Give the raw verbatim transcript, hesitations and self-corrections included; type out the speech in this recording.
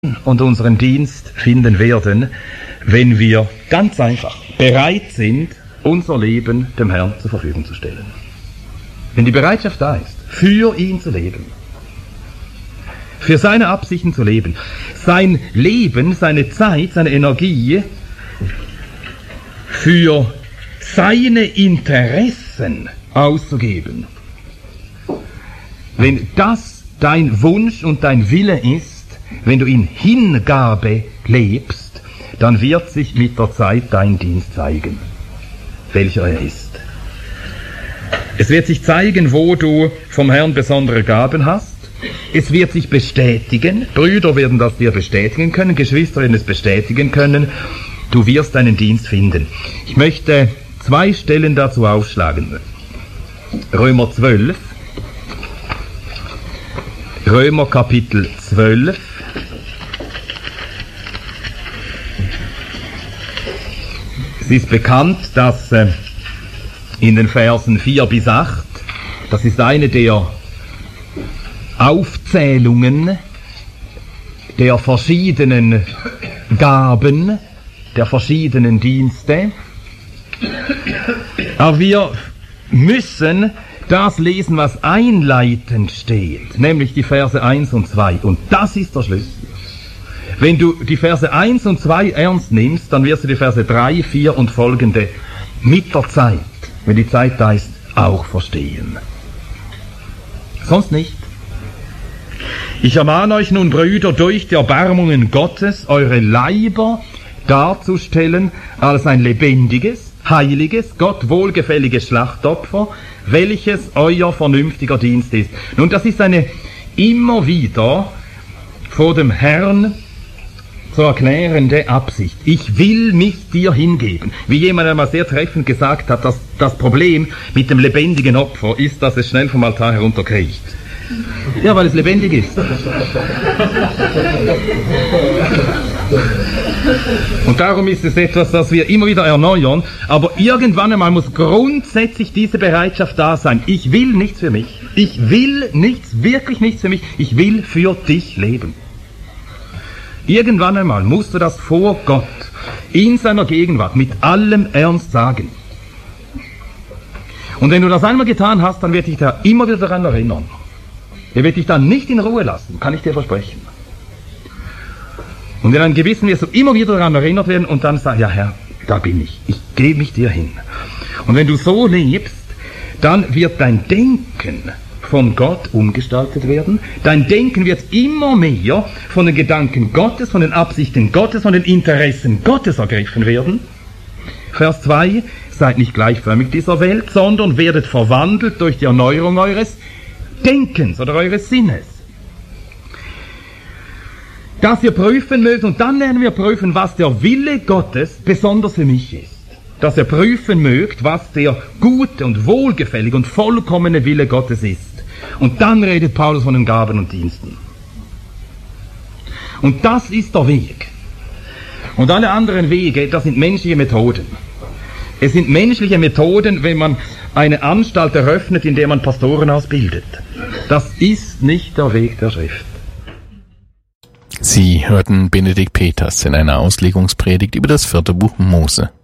und unseren Dienst finden werden, wenn wir ganz einfach bereit sind, unser Leben dem Herrn zur Verfügung zu stellen. Wenn die Bereitschaft da ist, für ihn zu leben, für seine Absichten zu leben, sein Leben, seine Zeit, seine Energie für seine Interessen auszugeben. Wenn das dein Wunsch und dein Wille ist, wenn du in Hingabe lebst, dann wird sich mit der Zeit dein Dienst zeigen, welcher er ist. Es wird sich zeigen, wo du vom Herrn besondere Gaben hast. Es wird sich bestätigen, Brüder werden das dir bestätigen können, Geschwister werden es bestätigen können, du wirst deinen Dienst finden. Ich möchte zwei Stellen dazu aufschlagen. Römer zwölf, Römer Kapitel zwölf, es ist bekannt, dass äh, in den Versen vier bis acht, das ist eine der Aufzählungen der verschiedenen Gaben, der verschiedenen Dienste. Aber wir müssen das lesen, was einleitend steht, nämlich die Verse eins und zwei. Und das ist der Schlüssel. Wenn du die Verse eins und zwei ernst nimmst, dann wirst du die Verse drei, vier und folgende mit der Zeit, wenn die Zeit da ist, auch verstehen. Sonst nicht. Ich ermahne euch nun, Brüder, durch die Erbarmungen Gottes eure Leiber darzustellen als ein lebendiges, heiliges, Gott wohlgefälliges Schlachtopfer, welches euer vernünftiger Dienst ist. Nun, das ist eine immer wieder vor dem Herrn zu erklärende Absicht. Ich will mich dir hingeben. Wie jemand einmal sehr treffend gesagt hat, dass das Problem mit dem lebendigen Opfer ist, dass es schnell vom Altar herunterkriecht. Ja, weil es lebendig ist. Und darum ist es etwas, das wir immer wieder erneuern, aber irgendwann einmal muss grundsätzlich diese Bereitschaft da sein. Ich will nichts für mich. Ich will nichts, wirklich nichts für mich. Ich will für dich leben. Irgendwann einmal musst du das vor Gott in seiner Gegenwart mit allem Ernst sagen. Und wenn du das einmal getan hast, dann wird dich da immer wieder daran erinnern. Er wird dich dann nicht in Ruhe lassen, kann ich dir versprechen. Und in einem Gewissen wirst du immer wieder daran erinnert werden und dann sagst, ja Herr, da bin ich, ich gebe mich dir hin. Und wenn du so lebst, dann wird dein Denken von Gott umgestaltet werden. Dein Denken wird immer mehr von den Gedanken Gottes, von den Absichten Gottes, von den Interessen Gottes ergriffen werden. Vers zwei, seid nicht gleichförmig dieser Welt, sondern werdet verwandelt durch die Erneuerung eures Denkens oder eures Sinnes. Dass ihr prüfen mögt, und dann lernen wir prüfen, was der Wille Gottes besonders für mich ist. Dass ihr prüfen mögt, was der gute und wohlgefällige und vollkommene Wille Gottes ist. Und dann redet Paulus von den Gaben und Diensten. Und das ist der Weg. Und alle anderen Wege, das sind menschliche Methoden. Es sind menschliche Methoden, wenn man eine Anstalt eröffnet, in der man Pastoren ausbildet. Das ist nicht der Weg der Schrift. Sie hörten Benedikt Peters in einer Auslegungspredigt über das vierte Buch Mose.